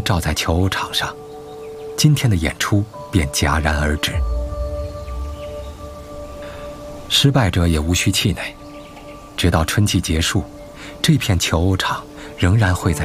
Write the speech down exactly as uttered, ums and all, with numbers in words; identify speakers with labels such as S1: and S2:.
S1: 照在球偶场上，今天的演出便戛然而止。失败者也无需气馁，直到春季结束，这片球偶场仍然会在